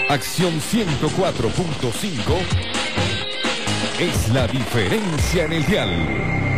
Acción 104.5 es la diferencia en el dial.